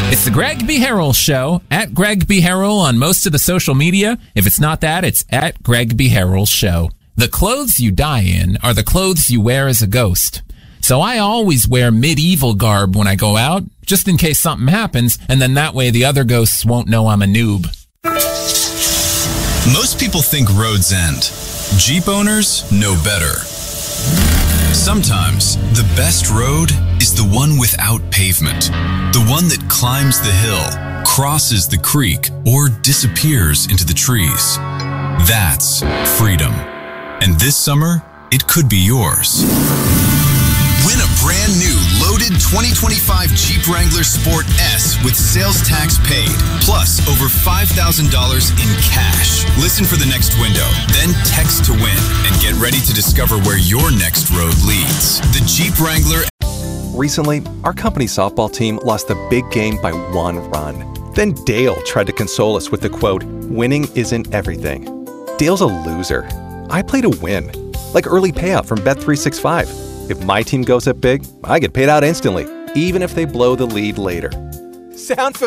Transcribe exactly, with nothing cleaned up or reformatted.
It's the Greg B. Harrell Show, at Greg B. Harrell on most of the social media. If it's not that, it's at Greg B. Harrell Show. The clothes you die in are the clothes you wear as a ghost. So I always wear medieval garb when I go out, just in case something happens, and then that way the other ghosts won't know I'm a noob. Most people think roads end. Jeep owners know better. Sometimes the best road is the one without pavement. The one that climbs the hill, crosses the creek, or disappears into the trees. That's freedom. And this summer, it could be yours. Win a brand new loaded twenty twenty-five Jeep Wrangler Sport S with sales tax paid, plus over five thousand dollars in cash. Listen for the next window, then text to win and get ready to discover where your next road leads. The Jeep Wrangler. Recently, our company softball team lost the big game by one run. Then Dale tried to console us with the quote, "Winning isn't everything." Dale's a loser. I play to win, like early payout from Bet three sixty-five. If my team goes up big, I get paid out instantly, even if they blow the lead later. Sound familiar?